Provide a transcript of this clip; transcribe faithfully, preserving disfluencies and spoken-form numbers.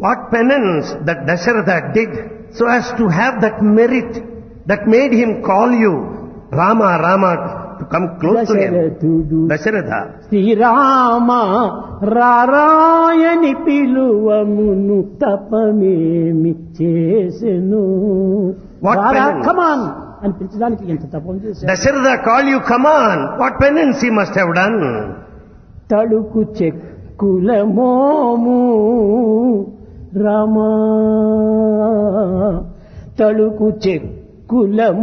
What penance that Dasharatha did so as to have that merit that made him call you Rama, Rama, to come close to him. దశరథుడు Dasharatha. Srirama రారాయని పిలువమును తపమేమి చేసెను. What penance? కమాన్ అని పిలిచడానికి ఎంత తపం చేశాడు. Dasharatha called you, come on. What penance he must have done. తడుకు చెక్కుల మోము రామా, తడుకు చెక్కుల